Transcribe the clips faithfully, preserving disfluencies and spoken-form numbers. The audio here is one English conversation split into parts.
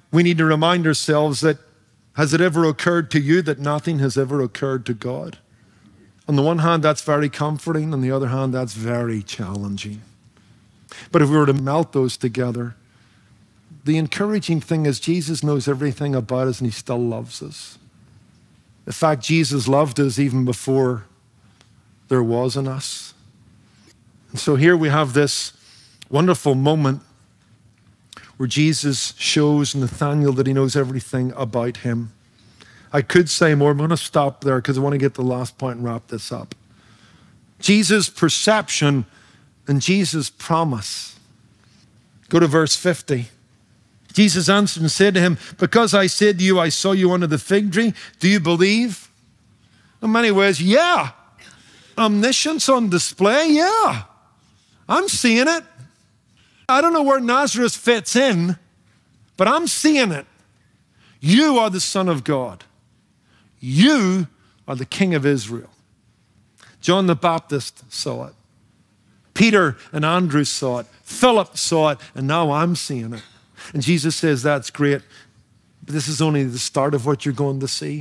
We need to remind ourselves that, has it ever occurred to you that nothing has ever occurred to God? On the one hand, that's very comforting. On the other hand, that's very challenging. But if we were to melt those together, the encouraging thing is Jesus knows everything about us and he still loves us. In fact, Jesus loved us even before there was in us. And so here we have this wonderful moment where Jesus shows Nathanael that he knows everything about him. I could say more, I'm going to stop there because I want to get to the last point and wrap this up. Jesus' perception and Jesus' promise. Go to verse fifty. Jesus answered and said to him, because I said to you, I saw you under the fig tree, do you believe? In many ways, yeah. Omniscience on display, yeah. I'm seeing it. I don't know where Nazareth fits in, but I'm seeing it. You are the Son of God. You are the King of Israel. John the Baptist saw it. Peter and Andrew saw it. Philip saw it, and now I'm seeing it. And Jesus says, that's great, but this is only the start of what you're going to see.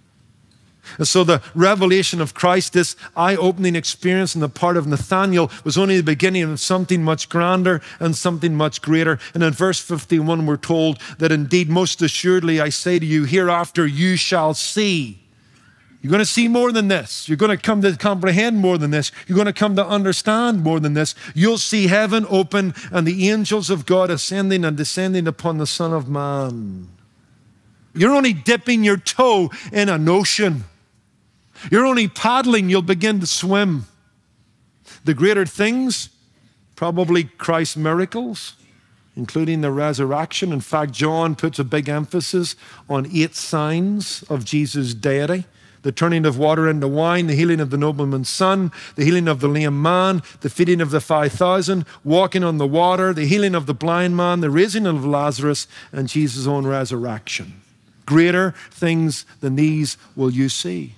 And so the revelation of Christ, this eye-opening experience on the part of Nathanael, was only the beginning of something much grander and something much greater. And in verse fifty-one, we're told that indeed, most assuredly, I say to you, hereafter you shall see. You're going to see more than this. You're going to come to comprehend more than this. You're going to come to understand more than this. You'll see heaven open and the angels of God ascending and descending upon the Son of Man. You're only dipping your toe in an ocean. You're only paddling, you'll begin to swim. The greater things, probably Christ's miracles, including the resurrection. In fact, John puts a big emphasis on eight signs of Jesus' deity. The turning of water into wine, the healing of the nobleman's son, the healing of the lame man, the feeding of the five thousand, walking on the water, the healing of the blind man, the raising of Lazarus, and Jesus' own resurrection. Greater things than these will you see.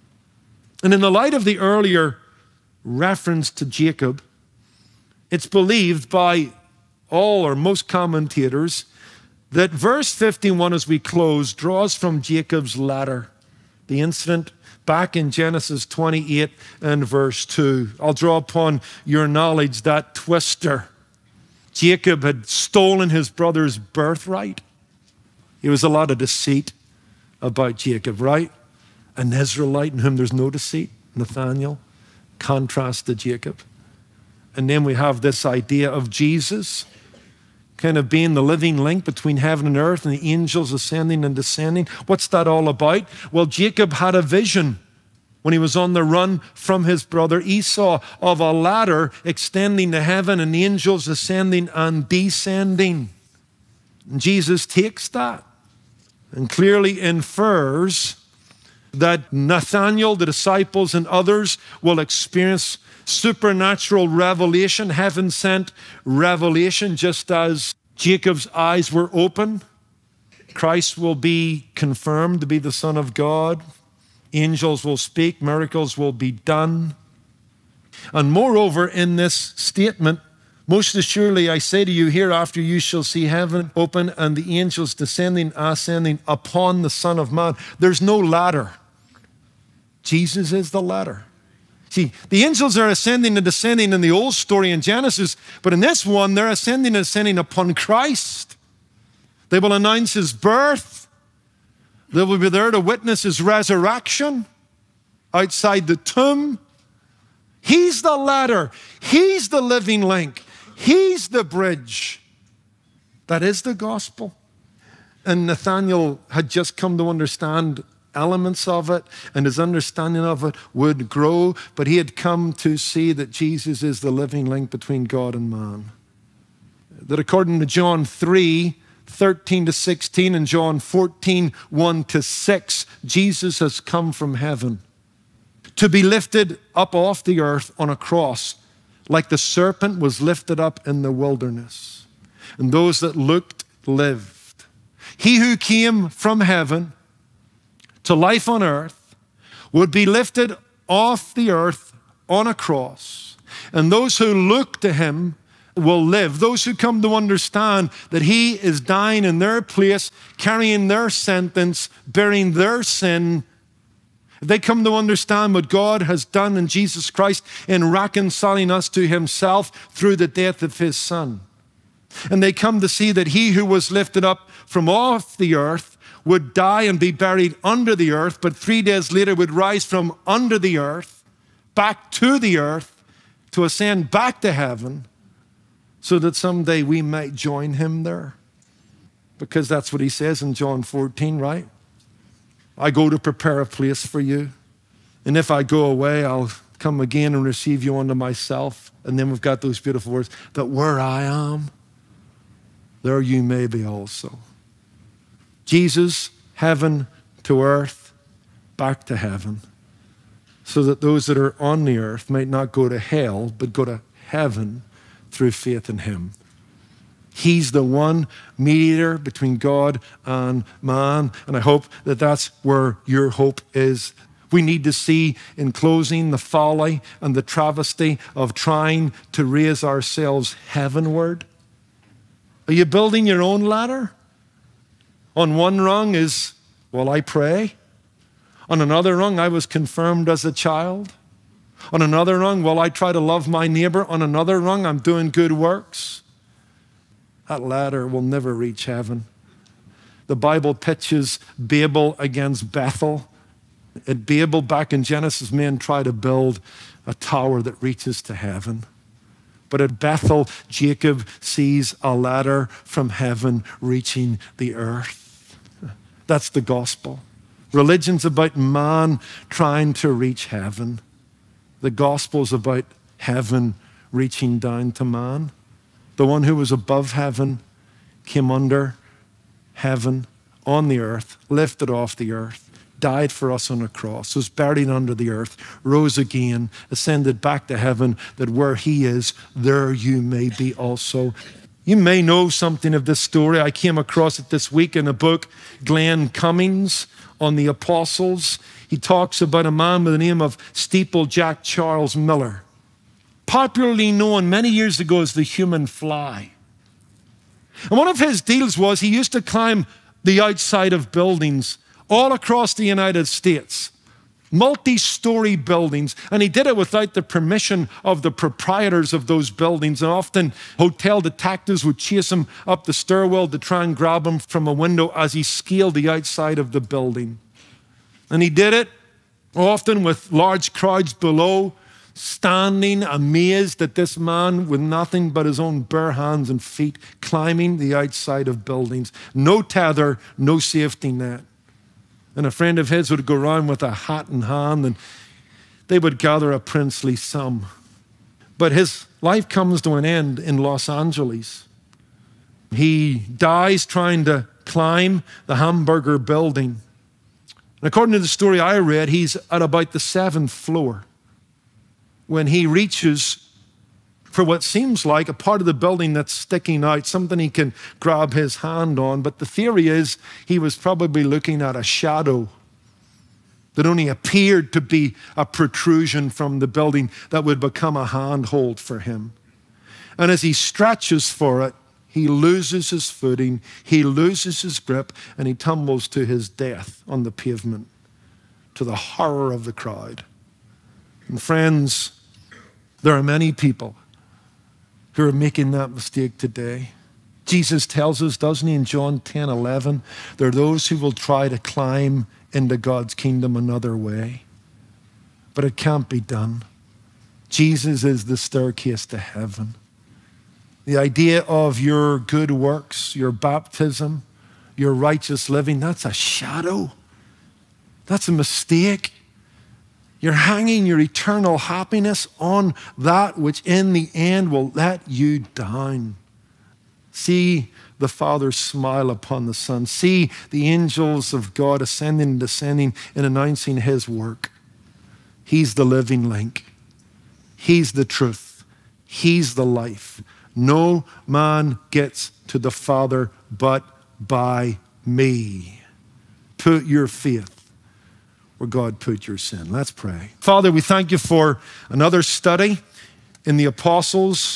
And in the light of the earlier reference to Jacob, it's believed by all or most commentators that verse fifty-one, as we close, draws from Jacob's letter, the incident back in Genesis twenty-eight and verse two. I'll draw upon your knowledge that twister. Jacob had stolen his brother's birthright. There was a lot of deceit about Jacob, right? An Israelite in whom there's no deceit, Nathanael, contrast to Jacob. And then we have this idea of Jesus kind of being the living link between heaven and earth and the angels ascending and descending. What's that all about? Well, Jacob had a vision when he was on the run from his brother Esau of a ladder extending to heaven and angels ascending and descending. And Jesus takes that and clearly infers that Nathanael, the disciples, and others will experience supernatural revelation, heaven-sent revelation, just as Jacob's eyes were open. Christ will be confirmed to be the Son of God. Angels will speak, miracles will be done. And moreover, in this statement, most assuredly I say to you, hereafter you shall see heaven open and the angels descending, ascending upon the Son of Man. There's no ladder. Jesus is the ladder. See, the angels are ascending and descending in the old story in Genesis, but in this one, they're ascending and ascending upon Christ. They will announce his birth. They will be there to witness his resurrection outside the tomb. He's the ladder. He's the living link. He's the bridge. That is the gospel. And Nathanael had just come to understand elements of it, and his understanding of it would grow, but he had come to see that Jesus is the living link between God and man. That according to John three, thirteen to sixteen, and John fourteen, one to six, Jesus has come from heaven to be lifted up off the earth on a cross, like the serpent was lifted up in the wilderness. And those that looked lived. He who came from heaven to life on earth would be lifted off the earth on a cross. And those who look to him will live. Those who come to understand that he is dying in their place, carrying their sentence, bearing their sin. If they come to understand what God has done in Jesus Christ in reconciling us to himself through the death of his Son. And they come to see that he who was lifted up from off the earth would die and be buried under the earth, but three days later would rise from under the earth, back to the earth, to ascend back to heaven, so that someday we might join him there. Because that's what he says in John fourteen, right? I go to prepare a place for you. And if I go away, I'll come again and receive you unto myself. And then we've got those beautiful words, that where I am, there you may be also. Jesus, heaven to earth, back to heaven, so that those that are on the earth might not go to hell, but go to heaven through faith in him. He's the one mediator between God and man, and I hope that that's where your hope is. We need to see, in closing, the folly and the travesty of trying to raise ourselves heavenward. Are you building your own ladder? On one rung is, well, I pray. On another rung, I was confirmed as a child. On another rung, well, I try to love my neighbor. On another rung, I'm doing good works. That ladder will never reach heaven. The Bible pitches Babel against Bethel. At Babel, back in Genesis, men try to build a tower that reaches to heaven. But at Bethel, Jacob sees a ladder from heaven reaching the earth. That's the gospel. Religion's about man trying to reach heaven. The gospel's about heaven reaching down to man. The one who was above heaven came under heaven on the earth, lifted off the earth, died for us on a cross, was buried under the earth, rose again, ascended back to heaven, that where he is, there you may be also. You may know something of this story. I came across it this week in a book, Glenn Cummings on the Apostles. He talks about a man by the name of Steeple Jack Charles Miller, popularly known many years ago as the human fly. And one of his deals was he used to climb the outside of buildings all across the United States, multi-story buildings, and he did it without the permission of the proprietors of those buildings. And often hotel detectives would chase him up the stairwell to try and grab him from a window as he scaled the outside of the building. And he did it often with large crowds below, standing amazed at this man with nothing but his own bare hands and feet climbing the outside of buildings. No tether, no safety net. And a friend of his would go around with a hat in hand and they would gather a princely sum. But his life comes to an end in Los Angeles. He dies trying to climb the Hamburger building. And according to the story I read, he's at about the seventh floor when he reaches for what seems like a part of the building that's sticking out, something he can grab his hand on. But the theory is he was probably looking at a shadow that only appeared to be a protrusion from the building that would become a handhold for him. And as he stretches for it, he loses his footing, he loses his grip, and he tumbles to his death on the pavement, to the horror of the crowd. And friends, there are many people who are making that mistake today. Jesus tells us, doesn't he, in John ten eleven, there are those who will try to climb into God's kingdom another way, but it can't be done. Jesus is the staircase to heaven. The idea of your good works, your baptism, your righteous living, that's a shadow. That's a mistake. You're hanging your eternal happiness on that which in the end will let you down. See the Father smile upon the Son. See the angels of God ascending and descending and announcing his work. He's the living link. He's the truth. He's the life. No man gets to the Father but by me. Put your faith where God put your sin. Let's pray. Father, we thank you for another study in the apostles.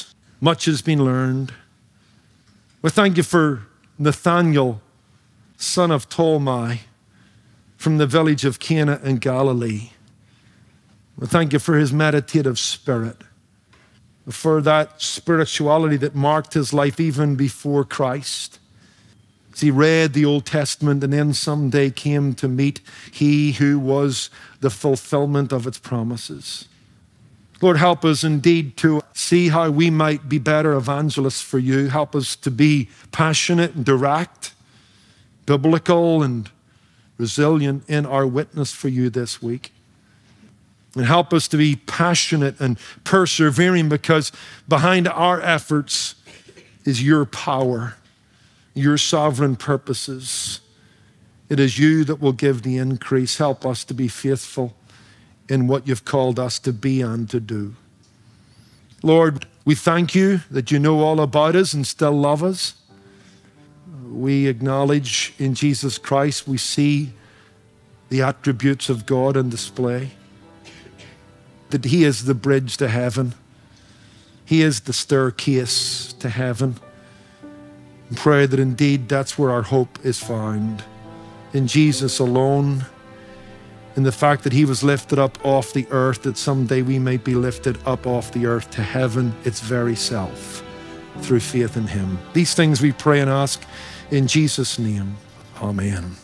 Much has been learned. We thank you for Nathanael, son of Ptolemy, from the village of Cana in Galilee. We thank you for his meditative spirit, for that spirituality that marked his life even before Christ. As he read the Old Testament and then someday came to meet he who was the fulfillment of its promises. Lord, help us indeed to see how we might be better evangelists for you. Help us to be passionate and direct, biblical and resilient in our witness for you this week. And help us to be passionate and persevering, because behind our efforts is your power, your sovereign purposes. It is you that will give the increase. Help us to be faithful in what you've called us to be and to do. Lord, we thank you that you know all about us and still love us. We acknowledge in Jesus Christ, we see the attributes of God on display, that he is the bridge to heaven. He is the staircase to heaven. And pray that indeed that's where our hope is found, in Jesus alone, in the fact that he was lifted up off the earth, that someday we might be lifted up off the earth to heaven, its very self, through faith in him. These things we pray and ask in Jesus' name. Amen.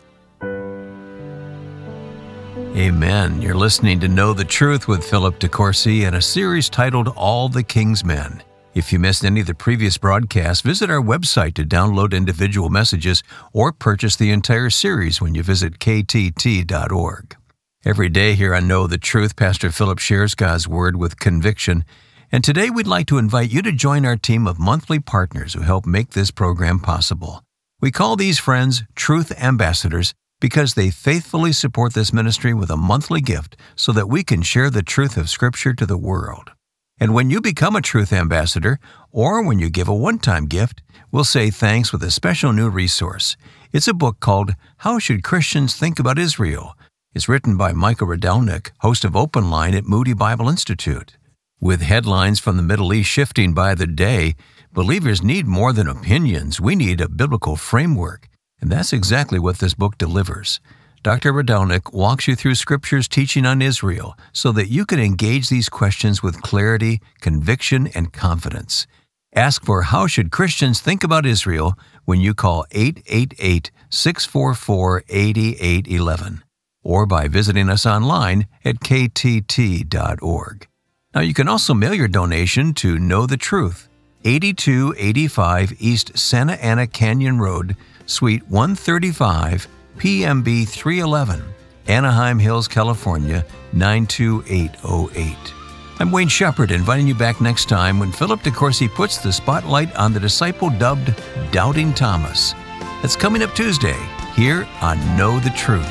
Amen. You're listening to Know the Truth with Philip DeCourcy and a series titled All the King's Men. If you missed any of the previous broadcasts, visit our website to download individual messages or purchase the entire series when you visit k t t dot org. Every day here on Know the Truth, Pastor Philip shares God's Word with conviction. And today we'd like to invite you to join our team of monthly partners who help make this program possible. We call these friends Truth Ambassadors because they faithfully support this ministry with a monthly gift so that we can share the truth of Scripture to the world. And when you become a Truth Ambassador, or when you give a one-time gift, we'll say thanks with a special new resource. It's a book called How Should Christians Think About Israel? It's written by Michael Radelnik, host of Open Line at Moody Bible Institute. With headlines from the Middle East shifting by the day, believers need more than opinions. We need a biblical framework. And that's exactly what this book delivers. Doctor Radelnik walks you through Scripture's teaching on Israel so that you can engage these questions with clarity, conviction, and confidence. Ask for How Should Christians Think About Israel when you call eight eight eight, six four four, eight eight one one or by visiting us online at k t t dot org. Now you can also mail your donation to Know the Truth, eighty-two eighty-five East Santa Ana Canyon Road, Suite one thirty-five, P M B three eleven, Anaheim Hills, California, nine two eight oh eight. I'm Wayne Shepherd, inviting you back next time when Philip DeCourcy puts the spotlight on the disciple dubbed Doubting Thomas. That's coming up Tuesday, here on Know the Truth.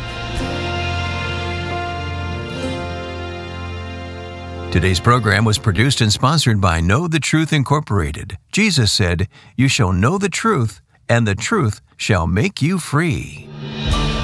Today's program was produced and sponsored by Know the Truth Incorporated. Jesus said, "You shall know the truth, and the truth shall make you free."